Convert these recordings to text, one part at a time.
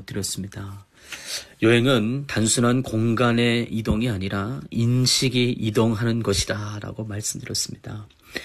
말씀드렸습니다. 여행은 단순한 공간의 이동이 아니라 인식이 이동하는 것이다 라고 말씀드렸습니다.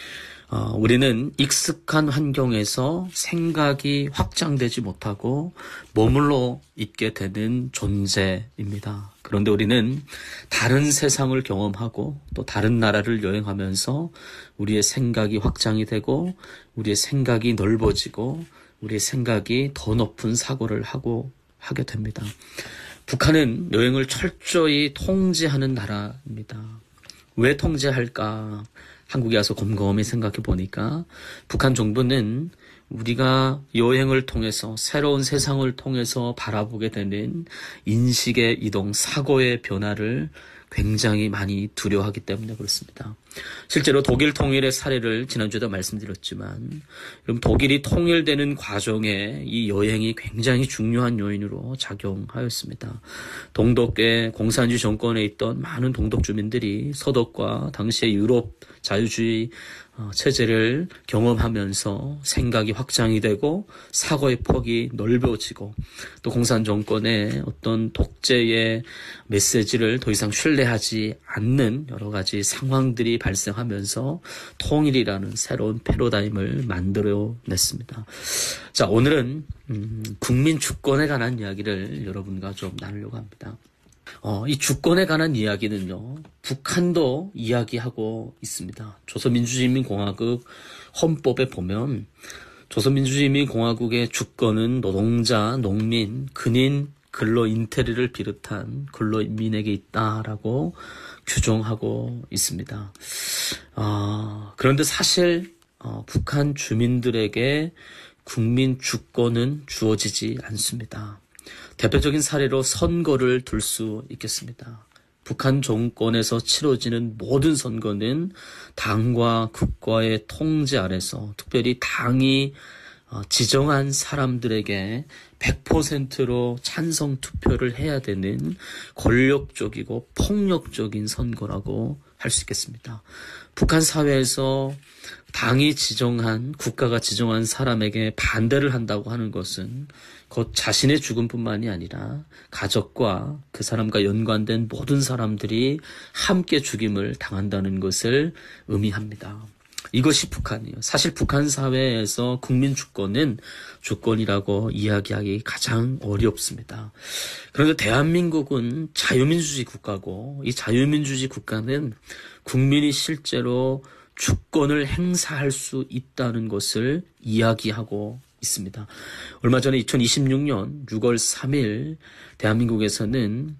우리는 익숙한 환경에서 생각이 확장되지 못하고 머물러 있게 되는 존재입니다. 그런데 우리는 다른 세상을 경험하고 또 다른 나라를 여행하면서 우리의 생각이 확장이 되고 우리의 생각이 넓어지고 우리의 생각이 더 높은 사고를 하게 됩니다. 북한은 여행을 철저히 통제하는 나라입니다. 왜 통제할까? 한국에 와서 곰곰이 생각해 보니까 북한 정부는 우리가 여행을 통해서 새로운 세상을 통해서 바라보게 되는 인식의 이동, 사고의 변화를 굉장히 많이 두려워하기 때문에 그렇습니다. 실제로 독일 통일의 사례를 지난주에도 말씀드렸지만 그럼 독일이 통일되는 과정에 이 여행이 굉장히 중요한 요인으로 작용하였습니다. 동독의 공산주의 정권에 있던 많은 동독 주민들이 서독과 당시의 유럽 자유주의 체제를 경험하면서 생각이 확장이 되고 사고의 폭이 넓어지고 또 공산 정권의 어떤 독재의 메시지를 더 이상 신뢰하지 않는 여러 가지 상황들이 발생하면서 통일이라는 새로운 패러다임을 만들어냈습니다. 자, 오늘은 국민 주권에 관한 이야기를 여러분과 좀 나누려고 합니다. 이 주권에 관한 이야기는요, 북한도 이야기하고 있습니다. 조선민주주의인민공화국 헌법에 보면 조선민주주의인민공화국의 주권은 노동자, 농민, 근인, 근로인테리를 비롯한 근로인민에게 있다라고 규정하고 있습니다. 그런데 사실 북한 주민들에게 국민 주권은 주어지지 않습니다. 대표적인 사례로 선거를 들 수 있겠습니다. 북한 정권에서 치러지는 모든 선거는 당과 국가의 통제 아래서 특별히 당이 지정한 사람들에게 100%로 찬성 투표를 해야 되는 권력적이고 폭력적인 선거라고 할 수 있겠습니다. 북한 사회에서 당이 지정한, 국가가 지정한 사람에게 반대를 한다고 하는 것은 곧 자신의 죽음뿐만이 아니라 가족과 그 사람과 연관된 모든 사람들이 함께 죽임을 당한다는 것을 의미합니다. 이것이 북한이에요. 사실 북한 사회에서 국민 주권은 주권이라고 이야기하기 가장 어렵습니다. 그런데 대한민국은 자유민주주의 국가고 이 자유민주주의 국가는 국민이 실제로 주권을 행사할 수 있다는 것을 이야기하고 있습니다. 얼마 전에 2026년 6월 3일 대한민국에서는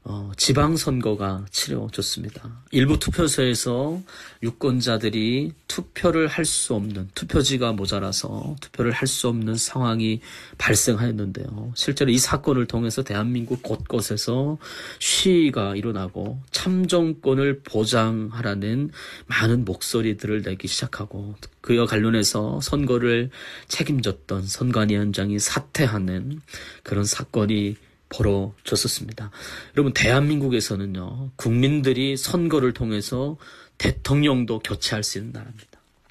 지방선거가 치러졌습니다. 일부 투표소에서 유권자들이 투표를 할 수 없는, 투표지가 모자라서 투표를 할 수 없는 상황이 발생하였는데요. 실제로 이 사건을 통해서 대한민국 곳곳에서 시위가 일어나고 참정권을 보장하라는 많은 목소리들을 내기 시작하고 그와 관련해서 선거를 책임졌던 선관위원장이 사퇴하는 그런 사건이 벌어졌었습니다. 여러분, 대한민국에서는요, 국민들이 선거를 통해서 대통령도 교체할 수 있는 나라입니다.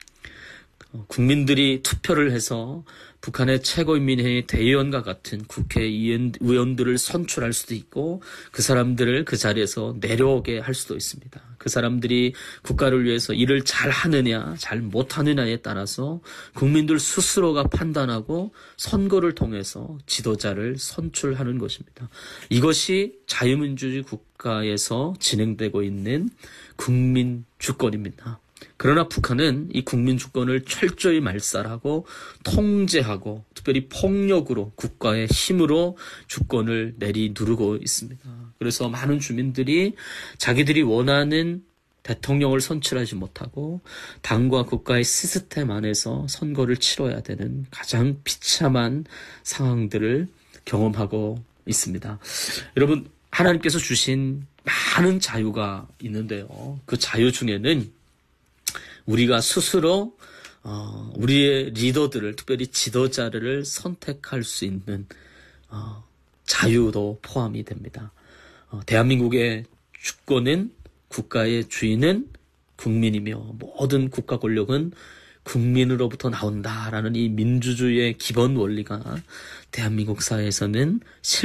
국민들이 투표를 해서 북한의 최고인민회의 대의원과 같은 국회의원들을 선출할 수도 있고 그 사람들을 그 자리에서 내려오게 할 수도 있습니다. 그 사람들이 국가를 위해서 일을 잘 하느냐 잘 못하느냐에 따라서 국민들 스스로가 판단하고 선거를 통해서 지도자를 선출하는 것입니다. 이것이 자유민주주의 국가에서 진행되고 있는 국민 주권입니다. 그러나 북한은 이 국민 주권을 철저히 말살하고 통제하고 특별히 폭력으로 국가의 힘으로 주권을 내리누르고 있습니다. 그래서 많은 주민들이 자기들이 원하는 대통령을 선출하지 못하고 당과 국가의 시스템 안에서 선거를 치러야 되는 가장 비참한 상황들을 경험하고 있습니다. 여러분, 하나님께서 주신 많은 자유가 있는데요. 그 자유 중에는 우리가 스스로 우리의 리더들을, 특별히 지도자를 선택할 수 있는 자유도 포함이 됩니다. 대한민국의 주권은, 국가의 주인은 국민이며 모든 국가 권력은 국민으로부터 나온다라는 이 민주주의의 기본 원리가 대한민국 사회에서는